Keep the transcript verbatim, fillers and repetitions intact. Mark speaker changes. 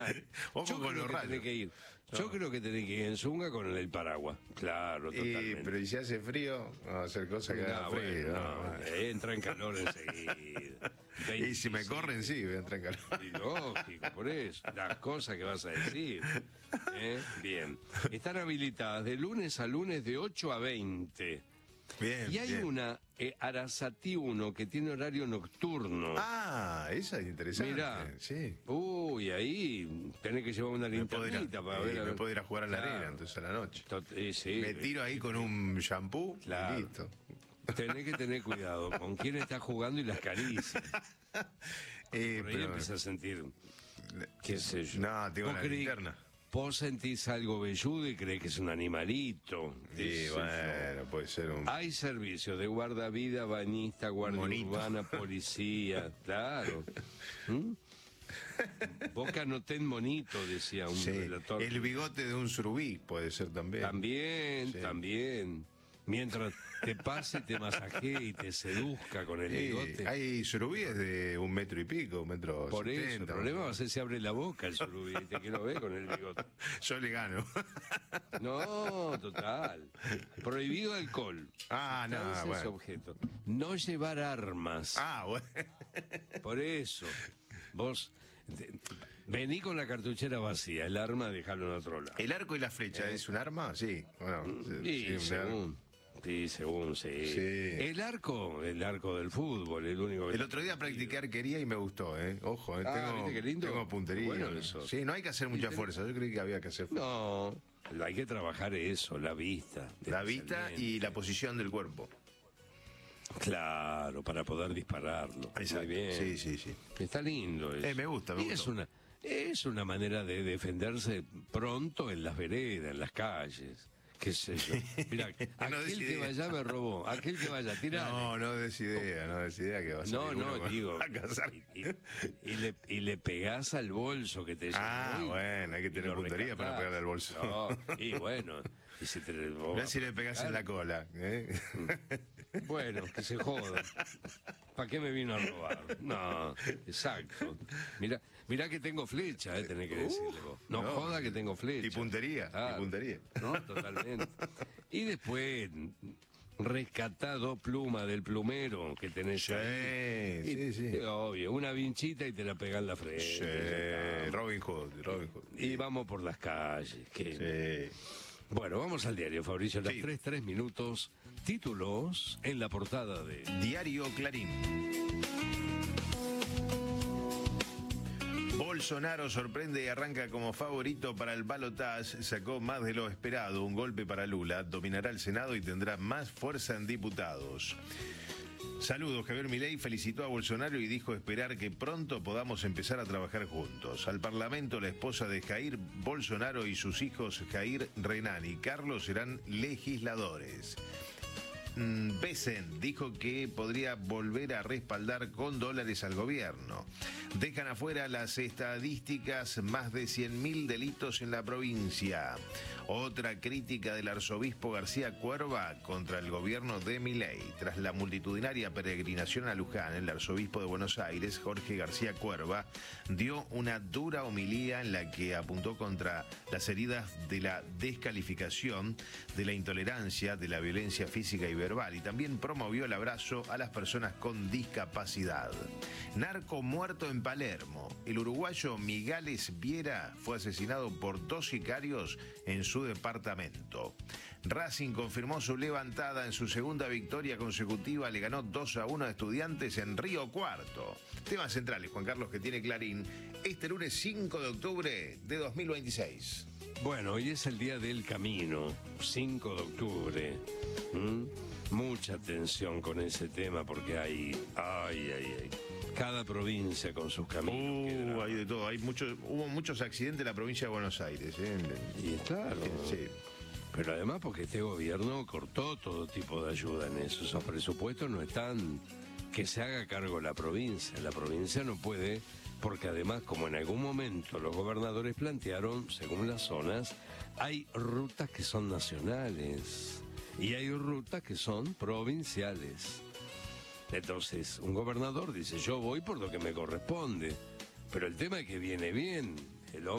Speaker 1: Ojo
Speaker 2: Yo
Speaker 1: con
Speaker 2: creo
Speaker 1: los
Speaker 2: que
Speaker 1: rayos.
Speaker 2: tenés que ir. Yo
Speaker 1: No.
Speaker 2: creo que tenés que ir en zunga con el paraguas. Claro,
Speaker 1: Y,
Speaker 2: totalmente.
Speaker 1: pero ¿y si hace frío? Vamos a hacer cosas que hagan
Speaker 2: No,
Speaker 1: frío.
Speaker 2: bueno,
Speaker 1: no,
Speaker 2: no,
Speaker 1: no.
Speaker 2: entra en calor enseguida.
Speaker 1: Y si me
Speaker 2: veintisiete.
Speaker 1: corren, sí, voy a entrar en calor.
Speaker 2: Y lógico, por eso. Las cosas que vas a decir. ¿eh? Bien. Están habilitadas de lunes a lunes de ocho a veinte.
Speaker 1: Bien,
Speaker 2: Y hay
Speaker 1: bien.
Speaker 2: una, eh, Arasatí uno, que tiene horario nocturno.
Speaker 1: Ah, esa es interesante.
Speaker 2: Mirá.
Speaker 1: Sí.
Speaker 2: Uy, ahí tenés que llevar una
Speaker 1: Me puedo, ir a,
Speaker 2: linternita para
Speaker 1: eh,
Speaker 2: ver. a
Speaker 1: me
Speaker 2: ver.
Speaker 1: puedo ir a jugar a la
Speaker 2: Claro.
Speaker 1: arena entonces a la noche.
Speaker 2: Tot- eh, sí.
Speaker 1: Me tiro ahí con un shampoo
Speaker 2: Claro.
Speaker 1: y listo.
Speaker 2: Tenés que tener cuidado con quién está jugando y las caricias.
Speaker 1: Eh,
Speaker 2: Por ahí
Speaker 1: pero-
Speaker 2: empezás a sentir, qué sé yo.
Speaker 1: No, tengo
Speaker 2: Vos
Speaker 1: una
Speaker 2: creí-
Speaker 1: linterna.
Speaker 2: Vos sentís algo velludo y creés que es un animalito. qué
Speaker 1: Sí,
Speaker 2: sé
Speaker 1: bueno, puede ser un...
Speaker 2: yo. Hay servicios de guardavida, bañista, guardia
Speaker 1: Monito.
Speaker 2: urbana, policía, claro. ¿Mm? Boca no ten monito, decía un
Speaker 1: Sí,
Speaker 2: relator.
Speaker 1: el bigote de un surubí puede ser también.
Speaker 2: También,
Speaker 1: Sí.
Speaker 2: también. Mientras te pase, te masajee y te seduzca con el
Speaker 1: Sí,
Speaker 2: bigote.
Speaker 1: hay surubíes de un metro y pico, un metro
Speaker 2: Por eso, el
Speaker 1: setenta.
Speaker 2: problema va a ser si abre la boca el surubí y te quiero ver con el bigote.
Speaker 1: Yo le gano.
Speaker 2: No, total. Prohibido alcohol.
Speaker 1: Ah, no,
Speaker 2: Sustancias,
Speaker 1: bueno.
Speaker 2: objetos. No llevar armas.
Speaker 1: Ah, bueno.
Speaker 2: Por eso. Vos te- vení con la cartuchera vacía, el arma dejalo en otro lado.
Speaker 1: ¿El arco y la flecha es un arma? Sí. Bueno,
Speaker 2: Sí,
Speaker 1: sí, un
Speaker 2: según. Sí, según, sí.
Speaker 1: Sí.
Speaker 2: El arco, el arco del fútbol, el único que...
Speaker 1: El otro día practiqué arquería y me gustó, ¿eh? Ojo, ¿eh?
Speaker 2: Ah,
Speaker 1: tengo,
Speaker 2: ¿viste qué lindo?
Speaker 1: tengo puntería.
Speaker 2: Bueno, eso.
Speaker 1: Sí, no hay que hacer mucha fuerza. Yo creí que había que hacer fuerza.
Speaker 2: No, hay que trabajar eso, la vista.
Speaker 1: La vista y la posición del cuerpo.
Speaker 2: Claro, para poder dispararlo.
Speaker 1: Exacto.
Speaker 2: Muy bien.
Speaker 1: Sí, sí, sí.
Speaker 2: Está lindo eso.
Speaker 1: Eh, me gusta, me
Speaker 2: Y es
Speaker 1: gustó.
Speaker 2: una, es una manera de defenderse pronto en las veredas, en las calles. Qué sé yo. Mira,
Speaker 1: No des
Speaker 2: aquel que
Speaker 1: idea.
Speaker 2: vaya me robó, aquel que vaya, tira.
Speaker 1: No, no des idea, no des idea que va a
Speaker 2: No,
Speaker 1: salir uno
Speaker 2: no,
Speaker 1: con-
Speaker 2: digo.
Speaker 1: a cazar.
Speaker 2: Y, y- y le, y le pegás al bolso que te
Speaker 1: Ah,
Speaker 2: llevó y-
Speaker 1: bueno, hay que
Speaker 2: y
Speaker 1: tener
Speaker 2: lo
Speaker 1: puntería para
Speaker 2: rescatás.
Speaker 1: pegarle al bolso.
Speaker 2: No, y bueno, y si te
Speaker 1: Mirá si le pegas en la cola. ¿eh?
Speaker 2: Bueno, que se joda. ¿Para qué me vino a robar? No, exacto. Mira, mira que tengo flecha, eh, tenés que decirle vos. No,
Speaker 1: no,
Speaker 2: joda que tengo flecha.
Speaker 1: y puntería, y puntería.
Speaker 2: No, totalmente. Y después, rescatado pluma del plumero que tenés
Speaker 1: Sí,
Speaker 2: ahí.
Speaker 1: sí,
Speaker 2: Y-
Speaker 1: sí.
Speaker 2: Obvio, una vinchita y te la pegás en la frente.
Speaker 1: Sí,
Speaker 2: ya está.
Speaker 1: Robin Hood, Robin Hood.
Speaker 2: Y vamos por las calles. que-
Speaker 1: Sí.
Speaker 2: Bueno, vamos al diario, Fabricio. Las
Speaker 1: Sí.
Speaker 2: tres, tres minutos. Títulos en la portada de...
Speaker 1: Diario Clarín. Bolsonaro sorprende y arranca como favorito para el balotaje, sacó más de lo esperado, un golpe para Lula, dominará el Senado y tendrá más fuerza en diputados. Saludos, Javier Milei felicitó a Bolsonaro y dijo esperar que pronto podamos empezar a trabajar juntos. Al Parlamento, la esposa de Jair Bolsonaro y sus hijos Jair, Renan y Carlos serán legisladores. Mm, Besen dijo que podría volver a respaldar con dólares al gobierno. Dejan afuera las estadísticas, más de cien mil delitos en la provincia. Otra crítica del arzobispo García Cuerva contra el gobierno de Milei. Tras la multitudinaria peregrinación a Luján, el arzobispo de Buenos Aires, Jorge García Cuerva, dio una dura homilía en la que apuntó contra las heridas de la descalificación, de la intolerancia, de la violencia física y verbal, y también promovió el abrazo a las personas con discapacidad. Narco muerto en Palermo. El uruguayo Migales Viera fue asesinado por dos sicarios en su departamento. Racing confirmó su levantada en su segunda victoria consecutiva, le ganó dos a uno a Estudiantes en Río Cuarto. Temas centrales, Juan Carlos, que tiene Clarín, este lunes cinco de octubre de dos mil veintiséis.
Speaker 2: Bueno, hoy es el día del camino, cinco de octubre. ¿Mm? Mucha atención con ese tema porque hay, ay, ay, ay, cada provincia con sus caminos. qué
Speaker 1: Uh,
Speaker 2: drama.
Speaker 1: hay de todo, hay muchos, hubo muchos accidentes en la provincia de Buenos Aires. ¿eh?
Speaker 2: Y claro,
Speaker 1: Sí.
Speaker 2: pero además porque este gobierno cortó todo tipo de ayuda en eso. Esos presupuestos no están que se haga cargo la provincia. La provincia no puede, porque además, como en algún momento los gobernadores plantearon, según las zonas, hay rutas que son nacionales y hay rutas que son provinciales. Entonces, un gobernador dice, yo voy por lo que me corresponde, pero el tema es que viene bien El